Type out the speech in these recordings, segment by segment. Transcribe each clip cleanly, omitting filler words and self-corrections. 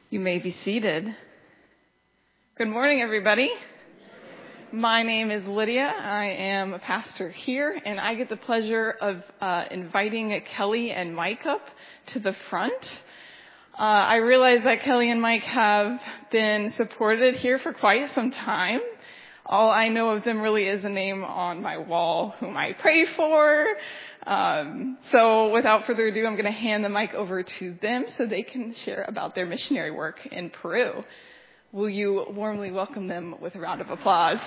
You may be seated. Good morning, everybody. My name is Lydia. I am a pastor here, and I get the pleasure of inviting Kelly and Mike up to the front. I realize that Kelly and Mike have been supported here for quite some time. All I know of them really is a name on my wall whom I pray for. So without further ado, I'm going to hand the mic over to them so they can share about their missionary work in Peru. Will you warmly welcome them with a round of applause?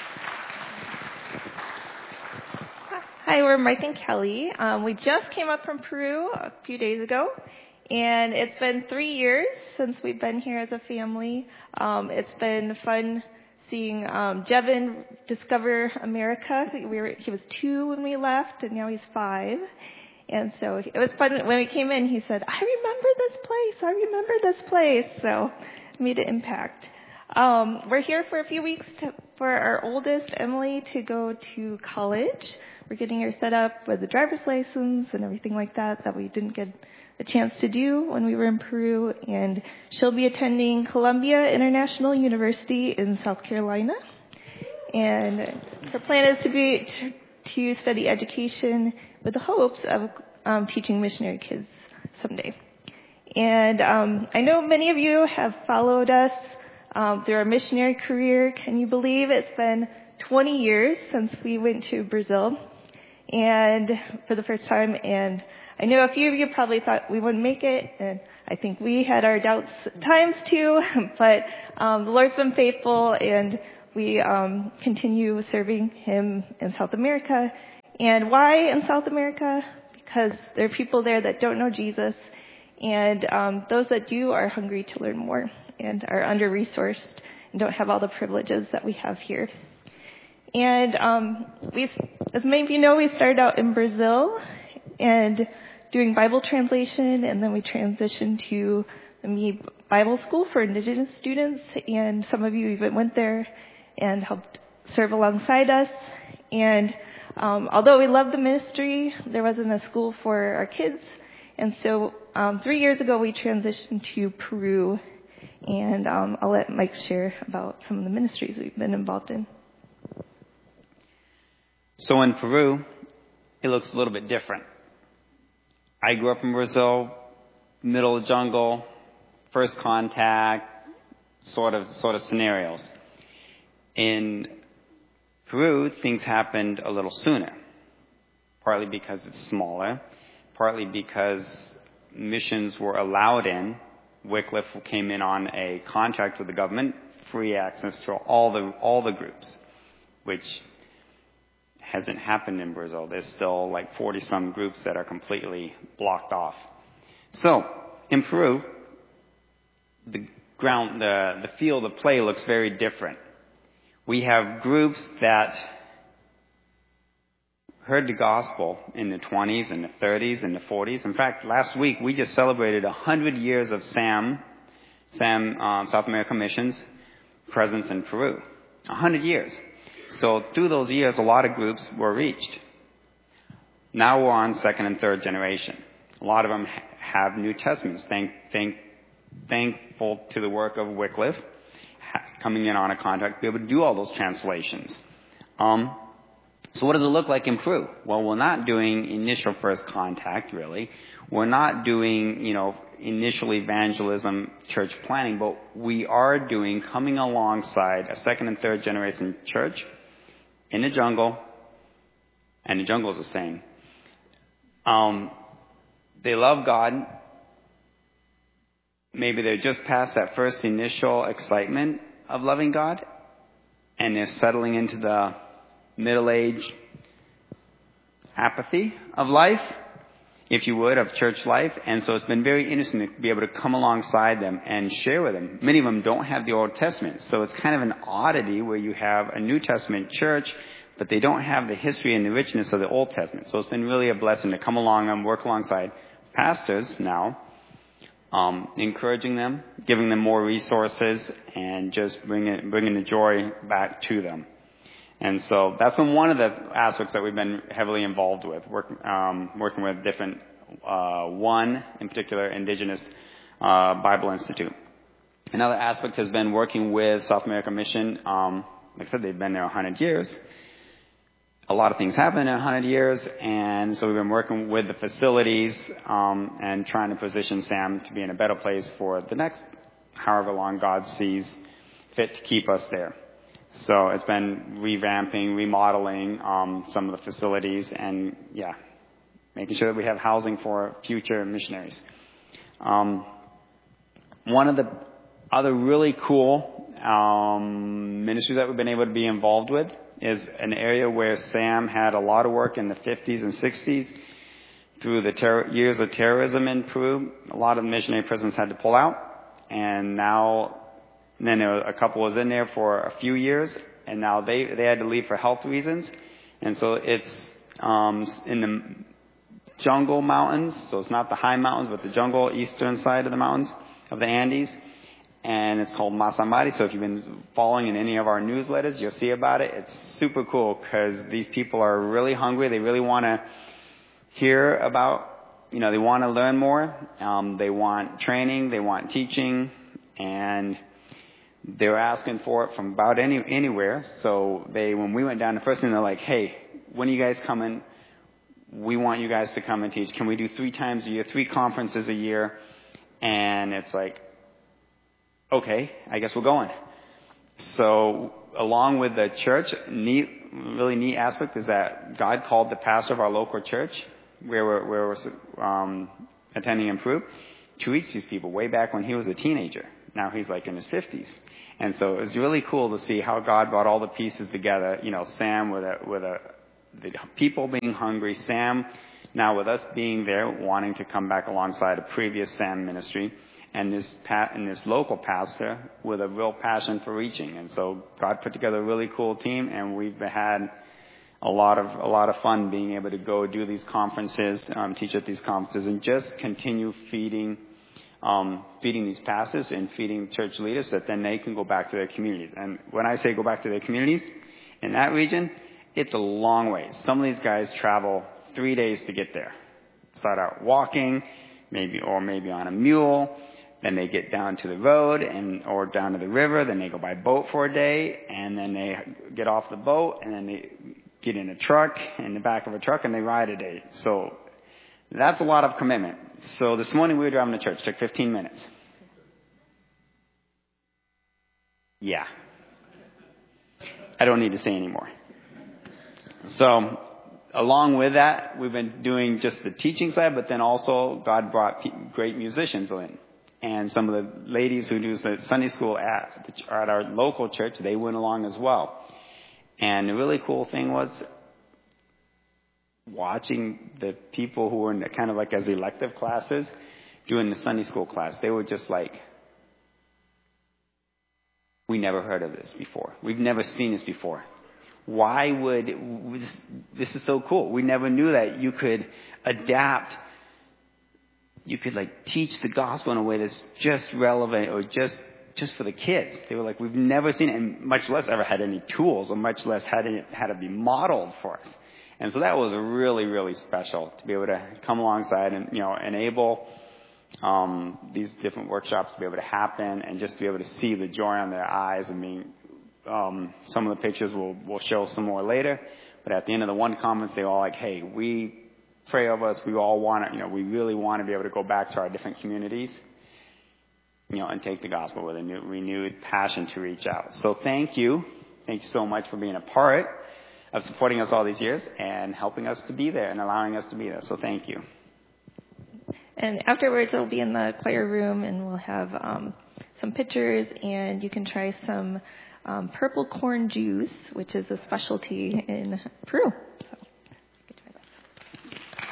Hi, we're Mike and Kelly. We just came up from Peru a few days ago, and it's been 3 years since we've been here as a family. It's been fun seeing Jevin discover America. He was 2 when we left, and now he's 5. And so it was fun. When we came in, he said, I remember this place. So it made an impact. We're here for a few weeks for our oldest, Emily, to go to college. We're getting her set up with a driver's license and everything like that we didn't get a chance to do when we were in Peru. And she'll be attending Columbia International University in South Carolina. And her plan is to study education with the hopes of teaching missionary kids someday. And I know many of you have followed us through our missionary career. Can you believe it's been 20 years since we went to Brazil and for the first time? And I know a few of you probably thought we wouldn't make it, and I think we had our doubts at times too, but the Lord's been faithful, and we continue serving Him in South America. And why in South America? Because there are people there that don't know Jesus, and those that do are hungry to learn more and are under-resourced and don't have all the privileges that we have here. And as many of you know, we started out in Brazil and doing Bible translation, and then we transitioned to the Bible School for Indigenous students, and some of you even went there and helped serve alongside us. And although we love the ministry, there wasn't a school for our kids, and so 3 years ago we transitioned to Peru, and I'll let Mike share about some of the ministries we've been involved in. So in Peru, it looks a little bit different. I grew up in Brazil, middle of the jungle, first contact, sort of scenarios. In Peru, things happened a little sooner, partly because it's smaller, partly because missions were allowed in. Wycliffe came in on a contract with the government, free access to all the groups, which hasn't happened in Brazil. There's still like 40-some groups that are completely blocked off. So in Peru, the field of play looks very different. We have groups that heard the gospel in the 20s and the 30s and the 40s. In fact, last week we just celebrated 100 years of SAM, South American Missions presence in Peru. 100 years. So through those years, a lot of groups were reached. Now we're on second and third generation. A lot of them have New Testaments. Thankful to the work of Wycliffe coming in on a contract to be able to do all those translations. So what does it look like in Peru? Well, we're not doing initial first contact, really. We're not doing, initial evangelism, church planning, but we are doing coming alongside a second and third generation church in the jungle, and the jungle is the same. They love God. Maybe they're just past that first initial excitement of loving God, and they're settling into the middle-aged apathy of life, if you would, of church life. And so it's been very interesting to be able to come alongside them and share with them. Many of them don't have the Old Testament, so it's kind of an oddity where you have a New Testament church, but they don't have the history and the richness of the Old Testament. So it's been really a blessing to come along and work alongside pastors now, encouraging them, giving them more resources, and just bringing the joy back to them. And so that's been one of the aspects that we've been heavily involved with, working with different, one in particular, Indigenous Bible Institute. Another aspect has been working with South American Mission. Like I said, they've been there 100 years. A lot of things happen in 100 years, and so we've been working with the facilities and trying to position Sam to be in a better place for the next however long God sees fit to keep us there. So it's been revamping, remodeling some of the facilities, and making sure that we have housing for future missionaries. One of the other really cool ministries that we've been able to be involved with is an area where Sam had a lot of work in the 50s and 60s through the years of terrorism in Peru. A lot of missionary prisons had to pull out, and then a couple was in there for a few years, and now they had to leave for health reasons. And so it's in the jungle mountains, so it's not the high mountains, but the jungle eastern side of the mountains of the Andes. And it's called Masamari. So if you've been following in any of our newsletters, you'll see about it. It's super cool because these people are really hungry. They really want to hear about, they want to learn more. They want training. They want teaching. And they were asking for it from about anywhere. So when we went down, the first thing they're like, hey, when are you guys coming? We want you guys to come and teach. Can we do 3 times a year, 3 conferences a year? And it's like, okay, I guess we're going. So along with the church, really neat aspect is that God called the pastor of our local church, where we're attending in Peru, to reach these people way back when he was a teenager. Now he's like in his 50s. And so it was really cool to see how God brought all the pieces together. Sam with the people being hungry, Sam now with us being there, wanting to come back alongside a previous Sam ministry, and this local pastor with a real passion for reaching. And so God put together a really cool team, and we've had a lot of fun being able to go do these conferences, teach at these conferences, and just continue feeding these pastors and feeding church leaders so that then they can go back to their communities. And when I say go back to their communities, in that region, it's a long way. Some of these guys travel 3 days to get there. Start out walking, maybe on a mule. Then they get down to the road or down to the river. Then they go by boat for a day, and then they get off the boat, and then they get in the back of a truck, and they ride a day. So that's a lot of commitment. So this morning we were driving to church. It took 15 minutes. Yeah. I don't need to say any more. So along with that, we've been doing just the teaching side, but then also God brought great musicians in. And some of the ladies who do the Sunday school at our local church, they went along as well. And the really cool thing was watching the people who were in kind of like as elective classes doing the Sunday school class. They were just like, we never heard of this before. We've never seen this before. Why would this is so cool. We never knew that you could adapt. You could teach the gospel in a way that's just relevant or just for the kids. They were like, we've never seen it, and much less ever had any tools, or much less had to be modeled for us. And so that was really, really special to be able to come alongside and enable these different workshops to be able to happen, and just to be able to see the joy on their eyes. Some of the pictures we'll show some more later. But at the end of the one conference, they were all like, hey, we pray of us. We all want to, we really want to be able to go back to our different communities, and take the gospel with a renewed passion to reach out. So thank you. Thank you so much for being a part of supporting us all these years and helping us to be there and allowing us to be there. So thank you. And afterwards, it'll be in the choir room, and we'll have some pictures, and you can try some purple corn juice, which is a specialty in Peru. So you can try that.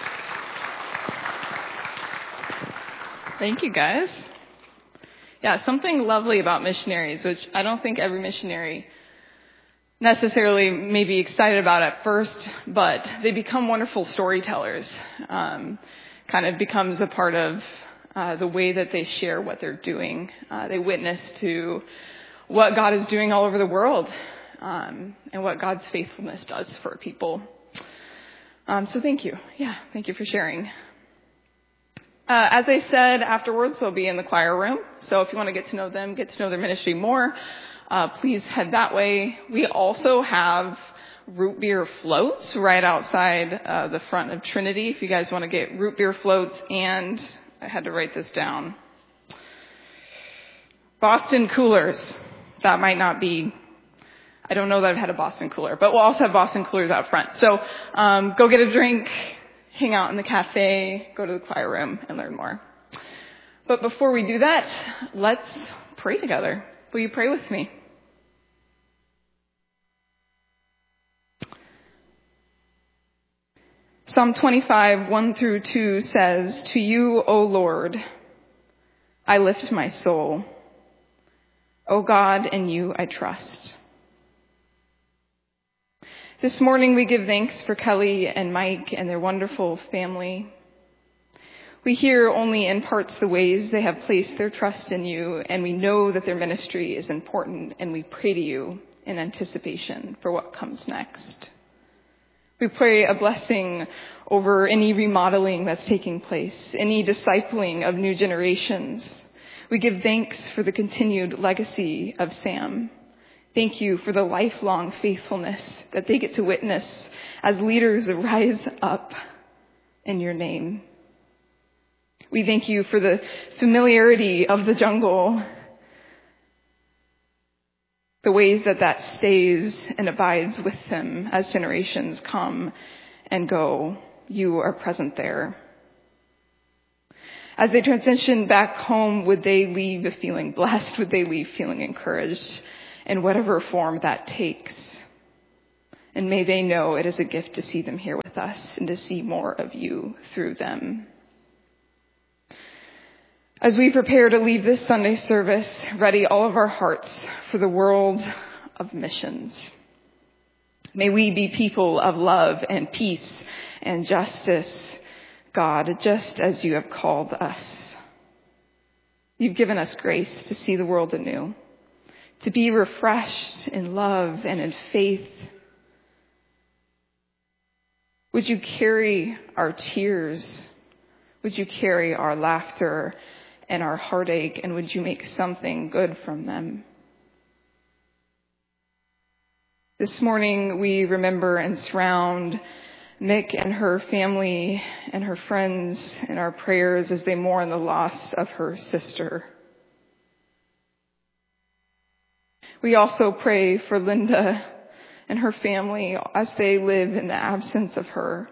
Thank you, guys. Yeah, something lovely about missionaries, which I don't think every missionary necessarily may be excited about at first, but they become wonderful storytellers. Kind of becomes a part of the way that they share what they're doing. They witness to what God is doing all over the world, and what God's faithfulness does for people. So thank you. Yeah, thank you for sharing. As I said, afterwards they'll be in the choir room. So if you want to get to know them, get to know their ministry more, please head that way. We also have root beer floats right outside the front of Trinity. If you guys want to get root beer floats, and I had to write this down. Boston coolers. That might not be, I don't know that I've had a Boston cooler, but we'll also have Boston coolers out front. So go get a drink, hang out in the cafe, go to the choir room, and learn more. But before we do that, let's pray together. Will you pray with me? Psalm 25, 1 through 2 says, "To you, O Lord, I lift my soul. O God, in you I trust." This morning we give thanks for Kelly and Mike and their wonderful family. We hear only in parts the ways they have placed their trust in you, and we know that their ministry is important, and we pray to you in anticipation for what comes next. We pray a blessing over any remodeling that's taking place, any discipling of new generations. We give thanks for the continued legacy of Sam. Thank you for the lifelong faithfulness that they get to witness as leaders rise up in your name. We thank you for the familiarity of the jungle, the ways that stays and abides with them as generations come and go. You are present there. As they transition back home, would they leave feeling blessed? Would they leave feeling encouraged in whatever form that takes? And may they know it is a gift to see them here with us and to see more of you through them. As we prepare to leave this Sunday service, ready all of our hearts for the world of missions. May we be people of love and peace and justice, God, just as you have called us. You've given us grace to see the world anew, to be refreshed in love and in faith. Would you carry our tears? Would you carry our laughter and our heartache, and would you make something good from them? This morning we remember and surround Nick and her family and her friends in our prayers as they mourn the loss of her sister. We also pray for Linda and her family as they live in the absence of her.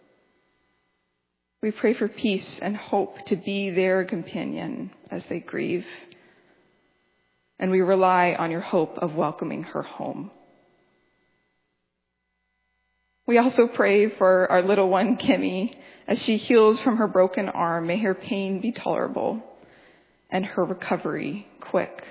We pray for peace and hope to be their companion as they grieve. And we rely on your hope of welcoming her home. We also pray for our little one, Kimmy, as she heals from her broken arm. May her pain be tolerable and her recovery quick.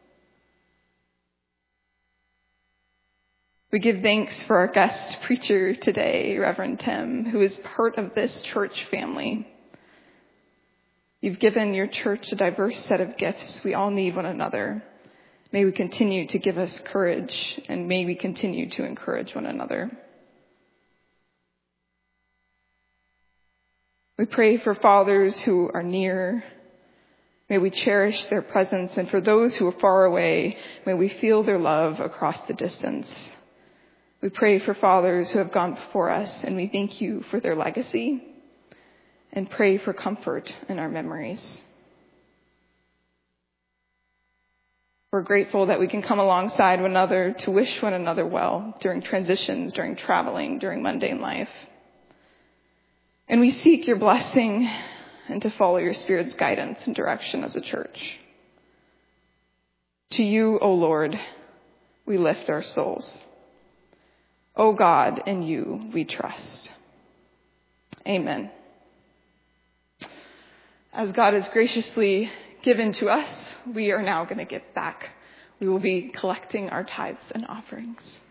We give thanks for our guest preacher today, Reverend Tim, who is part of this church family. You've given your church a diverse set of gifts. We all need one another. May we continue to give us courage, and may we continue to encourage one another. We pray for fathers who are near. May we cherish their presence, and for those who are far away, may we feel their love across the distance. We pray for fathers who have gone before us, and we thank you for their legacy, and pray for comfort in our memories. We're grateful that we can come alongside one another to wish one another well during transitions, during traveling, during mundane life. And we seek your blessing and to follow your Spirit's guidance and direction as a church. To you, O Lord, we lift our souls. O God, in you we trust. Amen. As God has graciously given to us, we are now going to give back. We will be collecting our tithes and offerings.